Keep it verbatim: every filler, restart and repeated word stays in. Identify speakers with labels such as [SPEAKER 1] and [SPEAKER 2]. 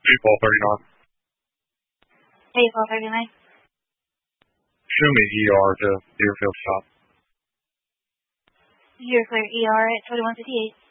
[SPEAKER 1] April thirty-nine.
[SPEAKER 2] April thirty-nine.
[SPEAKER 1] Show me E R to Deerfield Shop.
[SPEAKER 2] You're clear E R at twenty-one fifty-eight.